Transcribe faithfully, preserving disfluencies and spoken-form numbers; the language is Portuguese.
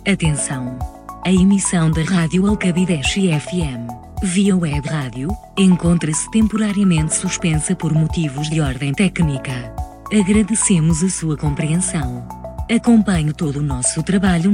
Atenção! A emissão da Rádio Alcabideche F M, via web rádio, encontra-se temporariamente suspensa por motivos de ordem técnica. Agradecemos a sua compreensão. Acompanhe todo o nosso trabalho